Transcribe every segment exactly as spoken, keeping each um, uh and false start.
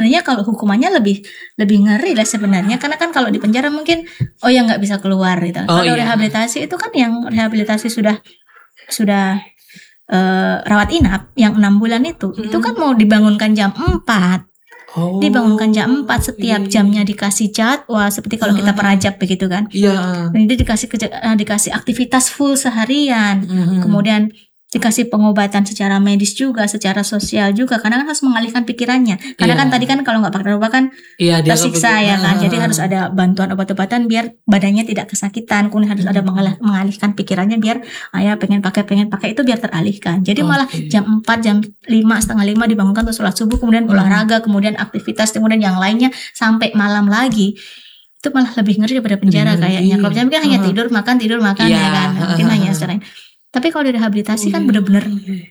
sebenarnya kalau hukumannya lebih lebih ngeri lah sebenarnya, karena kan kalau di penjara mungkin oh ya nggak bisa keluar gitu. Oh, kalau iya. rehabilitasi itu kan yang rehabilitasi sudah sudah uh, rawat inap yang enam bulan itu, hmm. itu kan mau dibangunkan jam empat. Oh, dibangunkan jam empat, setiap jamnya dikasih jadwal seperti kalau kita perajab begitu kan. Iya. Dan itu dikasih dikasih aktivitas full seharian. Mm-hmm. Kemudian dikasih pengobatan secara medis juga, secara sosial juga, karena kan harus mengalihkan pikirannya. Karena yeah. kan tadi kan kalau nggak pakai narkoba kan yeah, tersiksa ya kan. Jadi harus ada bantuan obat-obatan biar badannya tidak kesakitan. Kemudian harus hmm. ada mengalih, mengalihkan pikirannya biar ayah pengen pakai pengen pakai itu biar teralihkan. Jadi okay. malah jam empat, jam lima, setengah lima dibangunkan untuk sholat subuh, kemudian hmm. olahraga, kemudian aktivitas, kemudian yang lainnya sampai malam lagi. Itu malah lebih ngeri daripada penjara kayaknya. Kalau penjara kan hanya tidur, makan, tidur, makan yeah. ya kan. Mungkin hanya secara. Tapi kalau di rehabilitasi kan benar-benar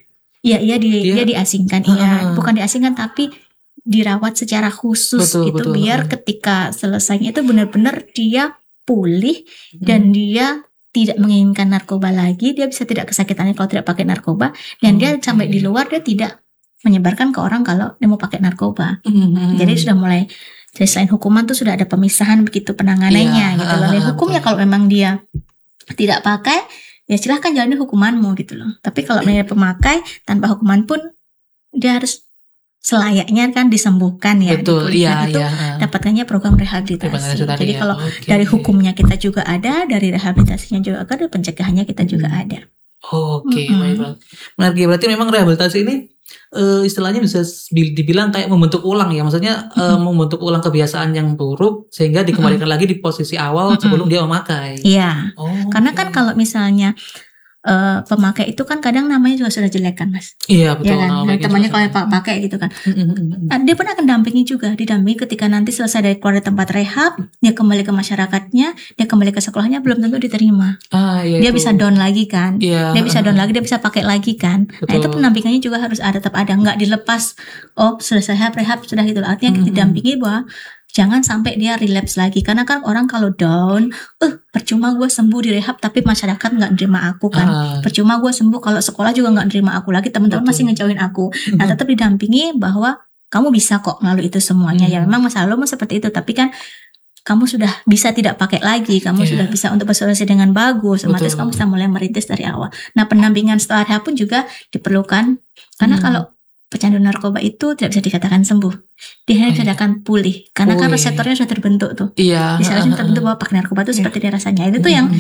ya iya di, dia, dia diasingkan, uh, iya bukan diasingkan tapi dirawat secara khusus betul, gitu betul, biar uh. ketika selesainya itu benar-benar dia pulih hmm. dan dia tidak menginginkan narkoba lagi, dia bisa tidak kesakitannya kalau tidak pakai narkoba, dan hmm. dia sampai di luar dia tidak menyebarkan ke orang kalau dia mau pakai narkoba. Hmm. Jadi sudah mulai, jadi selain hukuman tuh sudah ada pemisahan begitu penanganannya yeah. gitu loh. Dan hukumnya kalau memang dia tidak pakai ya silahkan jalani hukumanmu gitu loh. Tapi kalau menjadi pemakai tanpa hukuman pun dia harus selayaknya kan disembuhkan ya. Betul, iya, itu iya. dapatkannya program rehabilitasi. Jadi ya. kalau okay. dari hukumnya kita juga ada, dari rehabilitasinya juga ada, dari pencegahannya kita juga hmm. ada. Oke, okay, mm-hmm. baiklah. Menarik, berarti memang rehabilitasi ini uh, istilahnya bisa dibilang kayak membentuk ulang ya. Maksudnya uh, mm-hmm. membentuk ulang kebiasaan yang buruk sehingga dikembalikan mm-hmm. lagi di posisi awal mm-hmm. sebelum dia memakai. Iya. Oh, karena okay. kan kalau misalnya Uh, pemakai itu kan kadang namanya juga sudah jelek kan mas. Iya betul. Ya kan? Nah, temannya kalau pakai gitu kan. Nah, dia pun akan dampingi juga, didampingi ketika nanti selesai dari keluar dari tempat rehab, dia kembali ke masyarakatnya, dia kembali ke sekolahnya belum tentu diterima. Ah, iya, dia itu. bisa down lagi kan. Iya. Dia bisa down lagi, dia bisa pakai lagi kan. Betul. Nah itu pendampingannya juga harus ada, tetap ada, nggak dilepas. Oh selesai rehab rehab sudah gitu. Artinya mm-hmm. didampingi bahwa jangan sampai dia relapse lagi, karena kan orang kalau down, eh uh, percuma gue sembuh di rehab tapi masyarakat nggak nerima aku kan, uh. percuma gue sembuh kalau sekolah juga nggak nerima aku lagi, teman-teman masih ngejauhin aku. Nah tetap didampingi bahwa kamu bisa kok melalui itu semuanya. Hmm. Ya memang masalah lo seperti itu, tapi kan kamu sudah bisa tidak pakai lagi, kamu yeah. sudah bisa untuk bersosialisasi dengan bagus, otomatis kamu bisa mulai merintis dari awal. Nah pendampingan setelah rehab pun juga diperlukan, karena hmm. kalau pecandu narkoba itu tidak bisa dikatakan sembuh, dia hanya dikatakan pulih, karena kan reseptornya sudah terbentuk tuh. Iya. Misalnya terbentuk bahwa pakai narkoba itu seperti dia rasanya, itu tuh yang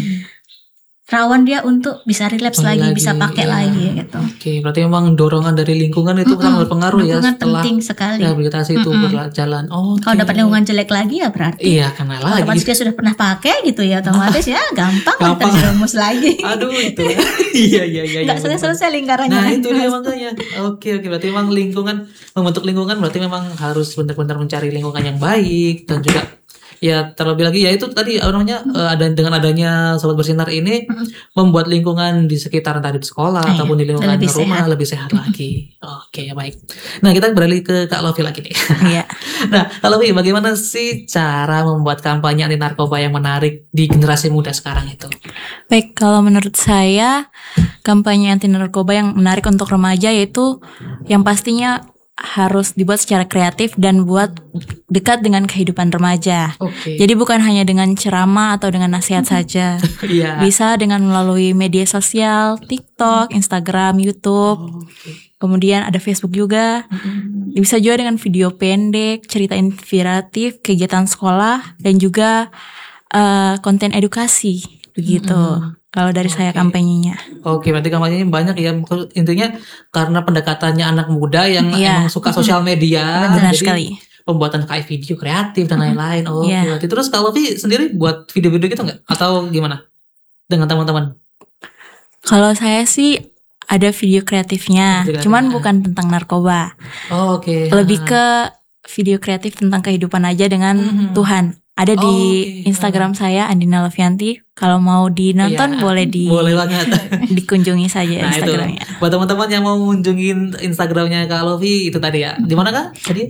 rawan dia untuk bisa relapse lagi, lagi, bisa pakai ya. lagi gitu. Oke, berarti memang dorongan dari lingkungan itu mm-hmm. sangat berpengaruh ya setelah penting sekali. Rehabilitasi itu mm-hmm. berjalan. Oh, kalau dapat lingkungan jelek lagi ya berarti. Iya, karena lagi. Otomatis dia sudah pernah pakai gitu ya, otomatis ya gampang lah terjerumus lagi. Aduh itu. iya iya iya. Enggak selesai-selesai lingkarannya. Nah, itu dia makanya. Oke oke, berarti memang lingkungan, membentuk lingkungan berarti memang harus benar-benar mencari lingkungan yang baik, dan juga ya terlebih lagi ya itu tadi apa namanya hmm. uh, ada dengan adanya Sobat Bersinar ini hmm. membuat lingkungan di sekitar tadi di sekolah Ayo, ataupun di lingkungan lebih rumah sehat. lebih sehat lagi. Oke ya baik. Nah kita beralih ke Kak Lovi lagi nih. Iya. Nah Kak Lovi, bagaimana sih cara membuat kampanye anti narkoba yang menarik di generasi muda sekarang itu? Baik, kalau menurut saya kampanye anti narkoba yang menarik untuk remaja yaitu yang pastinya harus dibuat secara kreatif dan buat dekat dengan kehidupan remaja. Okay. Jadi bukan hanya dengan ceramah atau dengan nasihat saja. yeah. Bisa dengan melalui media sosial, TikTok, Instagram, YouTube. Oh, okay. Kemudian ada Facebook juga. Mm-hmm. Bisa juga dengan video pendek, cerita inspiratif, kegiatan sekolah, dan juga uh, konten edukasi. Begitu. Mm-hmm. Kalau dari okay. saya kampanyenya. Oke, berarti kampanyenya banyak ya. Intinya karena pendekatannya anak muda yang yeah. emang suka sosial media. Benar jadi sekali. Pembuatan kayak video kreatif dan lain-lain. Oh, yeah. berarti terus kalau Lovi sendiri buat video-video gitu nggak? Atau gimana? Dengan teman-teman? Kalau saya sih ada video kreatifnya. Video cuman kreatifnya. Bukan tentang narkoba. Oh, oke. Okay. Lebih ke video kreatif tentang kehidupan aja dengan mm-hmm. Tuhan. Ada di oh, okay. Instagram saya Andina Lovianti. Kalau mau dinonton yeah, boleh di boleh banget dikunjungi saja nah, Instagramnya. Itu. Buat teman-teman yang mau mengunjungin Instagramnya Kak Lovi itu tadi ya. Di mana Kak? Tadi?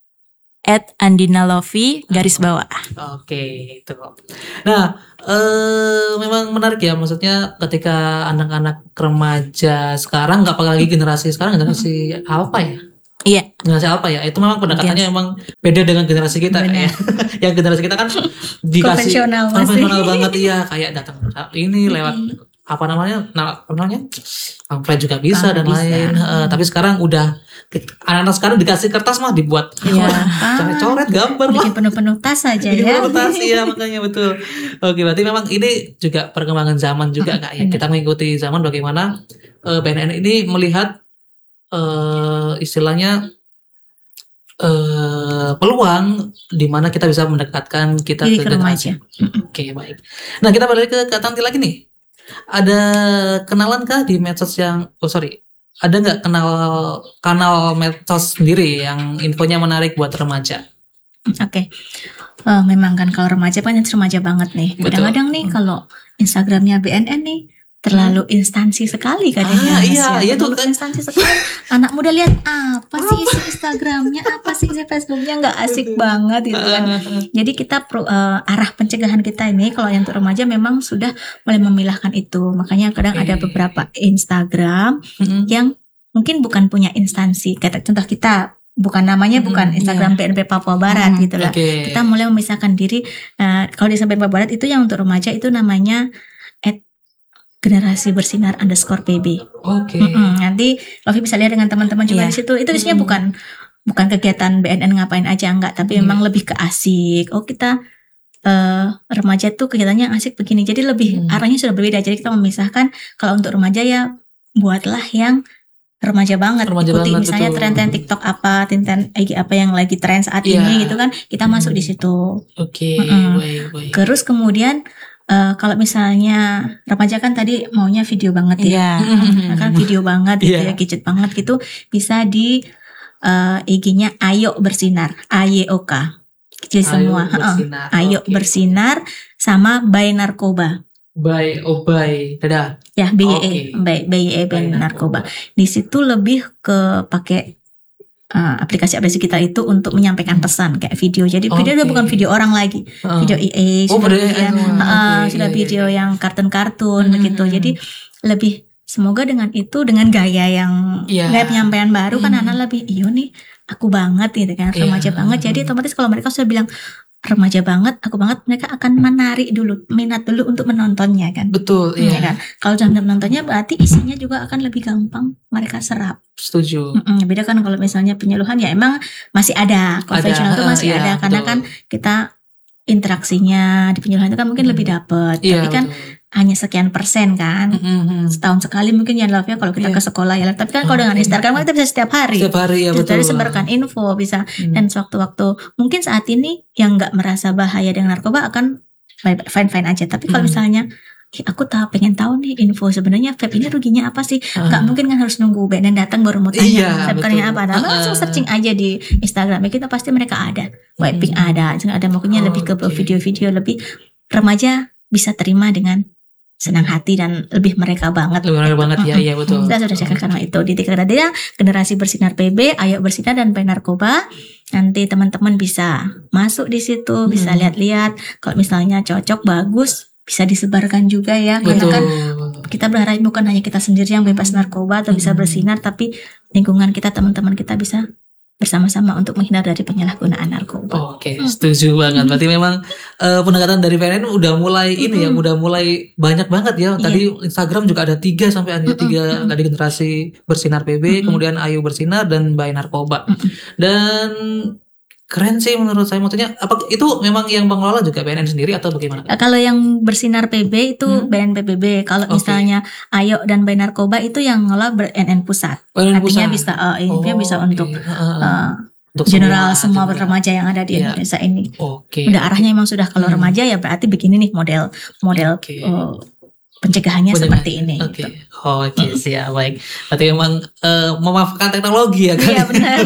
at Andina Lovi garis bawah. Oke, itu. Nah, eh, memang menarik ya. Maksudnya ketika anak-anak remaja sekarang, nggak apalagi generasi sekarang, generasi apa ya? Iya. Generasi alpha ya. Itu memang pendekatannya Yes. memang beda dengan generasi kita ya. Yang generasi kita kan dikasih Konvensional masih. konvensional banget iya, kayak datang ini lewat apa namanya? Nah, apa namanya? Pamflet juga bisa Pamflet dan bisa. lain. Eh, tapi sekarang udah anak-anak sekarang dikasih kertas mah dibuat Iya. coret-coret gambar lah. Bikin penuh-penuh tas aja Bikin ya. reputasi ya makanya betul. Oke, berarti memang ini juga perkembangan zaman juga Kak ya. Kita mengikuti zaman bagaimana eh, B N N ini melihat eh, istilahnya eh, peluang di mana kita bisa mendekatkan kita Diri ke ke generasi. remaja. Oke, baik. Nah, kita balik ke Kak Tanti lagi nih. Ada kenalan kah di medsos yang oh sorry. Ada nggak kenal kanal medsos sendiri yang infonya menarik buat remaja? Oke. Eh, memang kan kalau remaja kan remaja banget nih. Betul. Kadang-kadang nih kalau Instagramnya B N N nih terlalu instansi sekali kadang-kadang. Ah, iya, Mas, ya. iya tuh Terlalu kan. instansi sekali. Anak muda lihat apa sih isi Instagramnya, apa sih isi Facebooknya, nggak asik banget gitu kan. Jadi kita pro, eh, arah pencegahan kita ini kalau yang untuk remaja memang sudah mulai memilahkan itu. Makanya kadang ada Oke. beberapa Instagram Mm-mm. yang mungkin bukan punya instansi. Kayak contoh kita bukan namanya bukan Mm-mm, Instagram B N P Papua Barat Mm, gitu lah. Oke. Kita mulai memisahkan diri. eh, kalau di Instagram Papua Barat itu yang untuk remaja itu namanya at generasi bersinar underscore P B. Oke. Mm-mm. Nanti Lovi bisa lihat dengan teman-teman juga Iya. di situ. Itu isinya Mm. bukan bukan kegiatan B N N ngapain aja enggak, tapi Mm. memang lebih ke asik. Oh kita eh, remaja tuh kegiatannya asik begini. Jadi lebih Mm. arahnya sudah berbeda. Jadi kita memisahkan kalau untuk remaja ya buatlah yang remaja banget. Remaja Ikuti banget, misalnya betul. tren-tren TikTok apa, tren-tren I G apa yang lagi tren saat Iya. ini gitu kan. Kita masuk Mm. di situ. Oke, Mm-mm. baik, baik. Terus kemudian eh, kalau misalnya remaja kan tadi maunya video banget ya. Iya. Nah, kan video banget gitu Iya. ya, gadget banget gitu, bisa di eh, I G-nya Ayo Bersinar, A Y O K. Jadi semua, heeh. bersinar. Ayo Oke. Bersinar sama By Narkoba. Bye, oh bye, dadah. Ya, B Y E, Oke. By B Y E By Bye, Narkoba. Di situ lebih ke pakai eh, aplikasi-aplikasi kita itu untuk menyampaikan pesan kayak video. Jadi video udah Oke. bukan video orang lagi. Heeh. Video I A, Oh, sudah video I A ya, semua. heeh, Oke, sudah iya, video iya, iya. yang kartun-kartun Hmm, begitu. hmm, Jadi lebih semoga dengan itu, dengan gaya yang Iya. gaya penyampaian baru kan Hmm. anak lebih iyo nih aku banget gitu kan, Iya. remaja banget. Jadi otomatis kalau mereka sudah bilang remaja banget, aku banget, mereka akan menarik dulu, minat dulu untuk menontonnya kan. Betul, Ya iya. kan? Kalau sudah menontonnya berarti isinya juga akan lebih gampang mereka serap. Setuju. Mm-mm, beda kan kalau misalnya penyuluhan ya emang masih ada konvensional itu Ada, masih iya, ada karena betul. kan kita interaksinya di penyuluhan itu kan mungkin lebih dapet. Iya, Tapi kan betul. hanya sekian persen kan. Mm-mm. Setahun sekali mungkin ya Love ya kalau kita Iya. ke sekolah ya. Tapi kan kalau dengan Oke. Instagram kan kita bisa setiap hari. Setiap hari ya Terus betul. dari sebarkan info bisa. Hmm. Dan sewaktu-waktu mungkin saat ini yang nggak merasa bahaya dengan narkoba akan fine fine aja. Tapi kalau Hmm. misalnya "Ih, aku tahu pengen tahu nih info sebenarnya vape ini ruginya apa sih? Ah. Nggak mungkin kan harus nunggu B N N datang baru mau tanya Iya, vape betul. ruginya apa. Nah, Ah, langsung ah. searching aja di Instagram ya kita pasti mereka ada. Vaping Hmm. ada, ada mungkinnya lebih ke Oke. video-video lebih remaja bisa terima dengan senang hati dan lebih mereka banget. Lebih menarik banget ya, iya betul. Kita sudah cek karena itu di tiga dia generasi bersinar P B, Ayo Bersinar dan By Narkoba. Nanti teman-teman bisa masuk di situ, bisa Hmm. lihat-lihat. Kalau misalnya cocok bagus, bisa disebarkan juga ya. Karena Betul. kan kita berharap bukan hanya kita sendiri yang bebas narkoba atau bisa Hmm. bersinar, tapi lingkungan kita, teman-teman kita bisa bersama-sama untuk menghindar dari penyalahgunaan narkoba. Oke, setuju banget. Berarti memang eh, pendekatan dari P N N udah mulai ini ya, udah mulai banyak banget ya. Tadi Instagram juga ada tiga sampai ada tiga tadi generasi bersinar P B, kemudian Ayu Bersinar dan By Narkoba. Dan keren sih menurut saya. Maksudnya apa itu memang yang pengelola juga P N N sendiri atau bagaimana? Eh, Kalau yang bersinar P B itu Hmm. B N P P B. Kalau Oke. misalnya Ayo dan By Narkoba itu yang ngelola B N N pusat. P N N Artinya pusat. bisa eh, ini Oh, bisa oke. untuk Heeh. eh, Untuk general semua juga. remaja yang ada di Iya. Indonesia ini. Oke. Udah arahnya emang sudah kalau Hmm. remaja ya berarti begini nih model model Oke. eh, pencegahannya Pencegahan. seperti ini. Oke, gitu. oke siap baik. Berarti memang eh, memanfaatkan teknologi ya kan? Iya benar.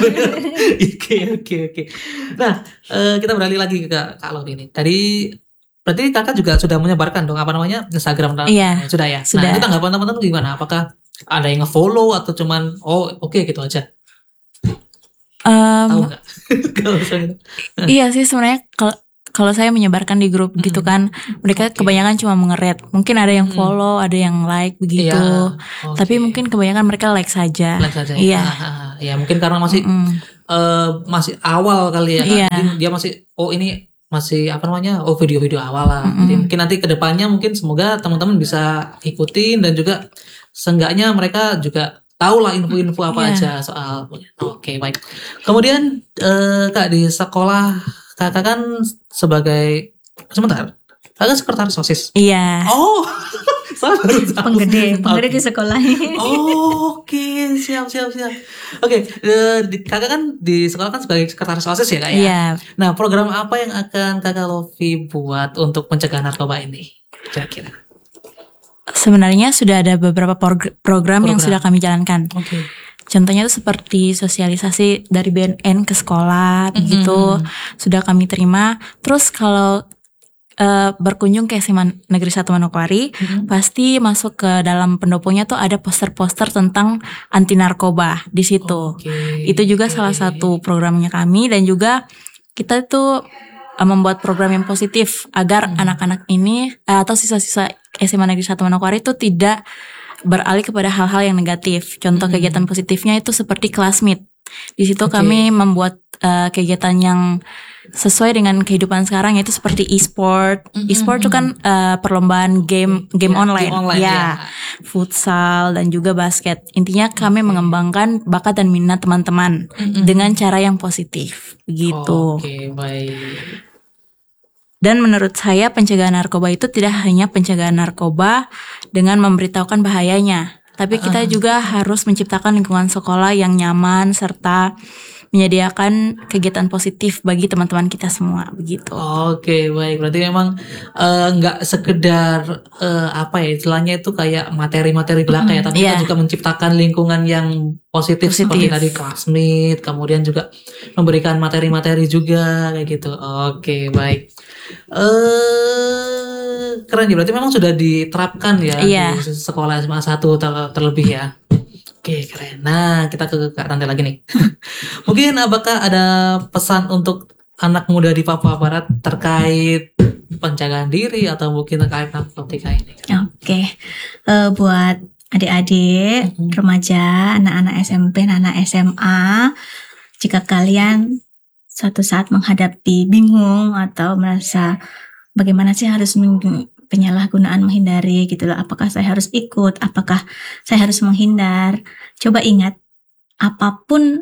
Oke oke oke. Nah eh, kita beralih lagi ke Kak Kak Laudi ini. Tadi berarti kakak juga sudah menyebarkan dong apa namanya Instagram kan? Iya, Sudah ya. sudah. Nah itu tanggapan teman-teman gimana? Apakah ada yang nge-follow atau cuman oh oke gitu aja? Em, Tahu nggak? Kalau misalnya. iya sih sebenarnya kalau kalau saya menyebarkan di grup gitu kan, mereka Oke. kebanyakan cuma mengeret. Mungkin ada yang follow, ada yang like begitu. Iya, oke. Tapi mungkin kebanyakan mereka like saja. Like saja. Iya. Ah, ah, ya mungkin karena masih Mm. eh, masih awal kali ya. Kak. Iya. Jadi dia masih oh ini masih apa namanya? Oh video-video awal lah. Mm-mm. Jadi mungkin nanti kedepannya mungkin semoga teman-teman bisa ikutin dan juga seenggaknya mereka juga tahu lah info-info apa Iya. aja soal. Oke, baik. Kemudian eh, Kak di sekolah Kakak kan sebagai sebentar. Kakak sekretaris OSIS. Iya. Oh. Saya baru tahu. Penggede, penggede Oke. di sekolah. Oh, oke, siap, siap, siap. Oke, eh, di- kakak kan di sekolah kan sebagai sekretaris OSIS ya kak ya? Iya. Nah, program apa yang akan kakak Lofi buat untuk mencegah narkoba ini? Kira-kira. Sebenarnya sudah ada beberapa progr- program, yang Program. sudah kami jalankan. Oke. Contohnya itu seperti sosialisasi dari B N N ke sekolah, Mm-mm. begitu sudah kami terima. Terus kalau eh, berkunjung ke S M A Negeri satu Manokwari, Mm-mm. pasti masuk ke dalam pendoponya tuh ada poster-poster tentang anti narkoba di situ. Oke. Itu juga Oke. salah satu programnya kami, dan juga kita tuh eh, membuat program yang positif agar Hmm. anak-anak ini eh, atau siswa-siswa S M A Negeri satu Manokwari itu tidak beralih kepada hal-hal yang negatif. Contoh Hmm. kegiatan positifnya itu seperti class meet. Di situ Oke. kami membuat eh, kegiatan yang sesuai dengan kehidupan sekarang, yaitu seperti e-sport. Mm-mm. E-sport itu kan eh, perlombaan game game Ya, online, game online, ya, ya. futsal dan juga basket. Intinya kami mengembangkan bakat dan minat teman-teman Mm-mm. dengan cara yang positif, begitu. Oke, baik. Dan menurut saya pencegahan narkoba itu tidak hanya pencegahan narkoba dengan memberitahukan bahayanya, tapi kita juga harus menciptakan lingkungan sekolah yang nyaman serta menyediakan kegiatan positif bagi teman-teman kita semua, begitu. Oke, baik. Berarti memang eh, nggak sekedar eh, apa ya istilahnya itu kayak materi-materi belaka ya, tapi kita iya. juga menciptakan lingkungan yang positif, Positif. seperti tadi classmate, kemudian juga memberikan materi-materi juga kayak gitu. Oke, baik. Eh keren ya. Berarti memang sudah diterapkan ya Iya. di sekolah S M A satu ter- terlebih ya. Oke, keren. Nah, kita ke Kak Tante lagi nih. Mungkin apakah ada pesan untuk anak muda di Papua Barat terkait penjagaan diri atau mungkin terkait narkotika ini? Oke, Eh, buat adik-adik, Mhm. remaja, anak-anak S M P, anak-anak S M A, jika kalian suatu saat menghadapi bingung atau merasa bagaimana sih harus meng- penyalahgunaan menghindari gitu loh, apakah saya harus ikut, apakah saya harus menghindar, coba ingat apapun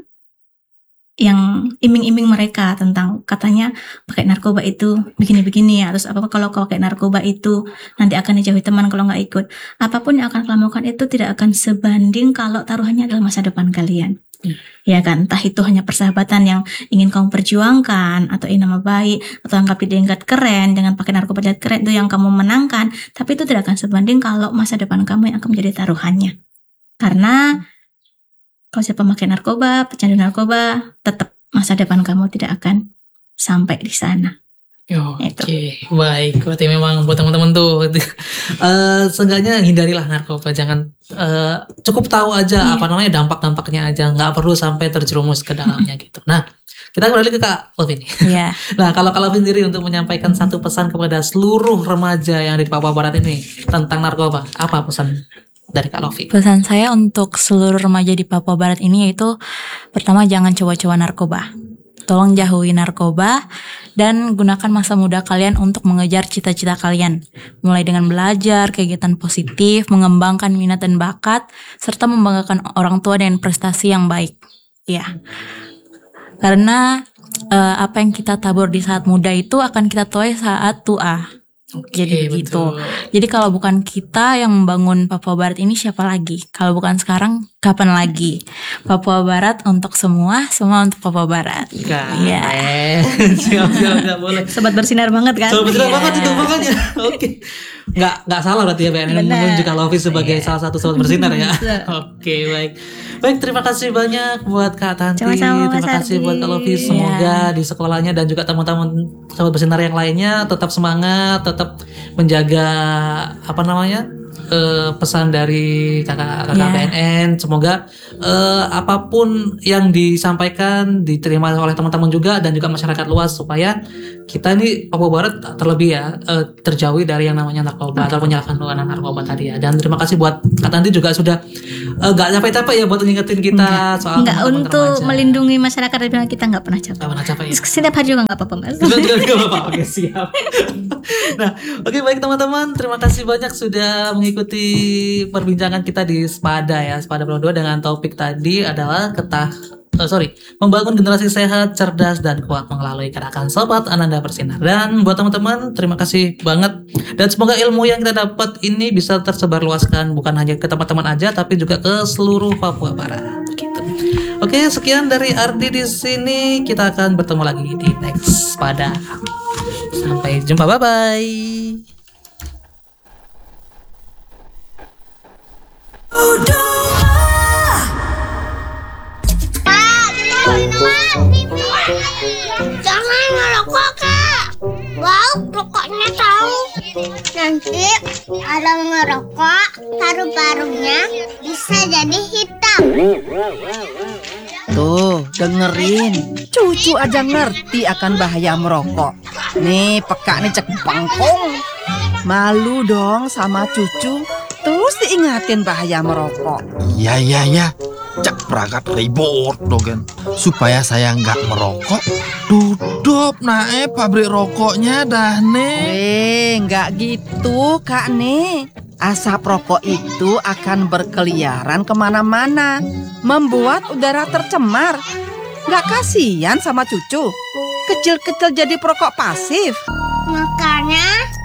yang iming-iming mereka tentang katanya pakai narkoba itu begini-begini ya, terus apa kalau kau pakai narkoba itu nanti akan dijauhi teman kalau nggak ikut, apapun yang akan kamu lakukan itu tidak akan sebanding kalau taruhannya adalah masa depan kalian. Hmm. Ya kan, entah itu hanya persahabatan yang ingin kamu perjuangkan atau ingin nama baik atau anggap dianggap keren dengan pakai narkoba dan keren itu yang kamu menangkan, tapi itu tidak akan sebanding kalau masa depan kamu yang akan menjadi taruhannya. Karena kalau siapa pakai narkoba, pecandu narkoba, tetap masa depan kamu tidak akan sampai di sana. Oke, baik. Berarti memang buat teman-teman tuh, eh seenggaknya hindarilah narkoba. Jangan eh, cukup tahu aja Iya. apa namanya dampak-dampaknya aja, nggak perlu sampai terjerumus ke dalamnya gitu. Nah, kita kembali ke Kak Lovin nih. Iya. Nah, kalau Kak Lovin sendiri untuk menyampaikan satu pesan kepada seluruh remaja yang ada di Papua Barat ini tentang narkoba, apa pesan dari Kak Lofi? Pesan saya untuk seluruh remaja di Papua Barat ini yaitu, pertama, jangan coba-coba narkoba. Tolong jauhi narkoba dan gunakan masa muda kalian untuk mengejar cita-cita kalian. Mulai dengan belajar, kegiatan positif, mengembangkan minat dan bakat, serta membanggakan orang tua dengan prestasi yang baik. Ya, karena eh, apa yang kita tabur di saat muda itu akan kita tuai saat tua. Jadi begitu. betul. Jadi kalau bukan kita yang membangun Papua Barat ini, siapa lagi? Kalau bukan sekarang, kapan lagi? Papua Barat untuk semua, semua untuk Papua Barat. Keren. Iya. Siap, siap, siap, boleh. Sobat bersinar banget kan? So, betul Iya. banget itu makanya. Oke. Nggak nggak salah berarti ya B N N Benar. menunjuk Kak Lofi sebagai Iya. salah satu sobat bersinar ya. Betul. Oke, baik. Baik, terima kasih banyak buat Kak Tanti. Sama-sama, Mas Terima kasih Ardi. buat Kak Lofi. Semoga di sekolahnya dan juga teman-teman sobat bersinar yang lainnya tetap semangat, tetap menjaga apa namanya? uh, pesan dari kakak kakak Yeah. B N N. Semoga uh, apapun yang disampaikan diterima oleh teman-teman juga dan juga masyarakat luas supaya kita ini Papua Barat terlebih ya uh, terjauhi dari yang namanya narkoba atau penyalahgunaan narkoba tadi ya. Dan terima kasih buat Kak Tanti juga sudah uh, gak capek-capek ya buat ngingetin kita Enggak. soal Enggak, teman-teman untuk remaja. melindungi masyarakat dari kita nggak pernah capek. Gak pernah capek ya. Setiap hari juga nggak apa-apa mas. Juga juga nggak apa-apa. Oke, siap. Nah, oke baik teman-teman, terima kasih banyak sudah mengikuti perbincangan kita di Spada ya, Spada Pro dua dengan topik tadi adalah ketah eh, sorry, membangun generasi sehat, cerdas dan kuat melalui gerakan Sobat Ananda Bersinar. Dan buat teman-teman, terima kasih banget dan semoga ilmu yang kita dapat ini bisa tersebar luaskan bukan hanya ke teman-teman aja tapi juga ke seluruh Papua Barat. Gitu. Oke, sekian dari Ardi di sini. Kita akan bertemu lagi di next Spada. Sampai jumpa, bye bye. Jangan ngerokok kak. Wow, rokoknya tahu. Nanti kalau ngerokok paru-parunya bisa jadi hitam. Tuh, dengerin. Cucu aja ngerti akan bahaya merokok. Nih, peka nih cek bangkong. Malu dong sama cucu. Terus diingatin bahaya merokok. Iya, iya, iya. Cak perangkat ribut dogen. Supaya saya nggak merokok, tutup nae pabrik rokoknya dah nih. Eh, nggak gitu kak nih. Asap rokok itu akan berkeliaran kemana-mana, membuat udara tercemar. Nggak kasihan sama cucu? Kecil-kecil jadi perokok pasif. Makanya